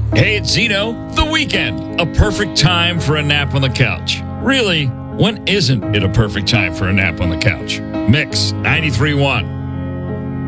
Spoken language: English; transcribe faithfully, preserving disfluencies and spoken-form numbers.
Hey, it's Zeno. The weekend. A perfect time for a nap on the couch. Really, when isn't it a perfect time for a nap on the couch? Mix ninety-three point one.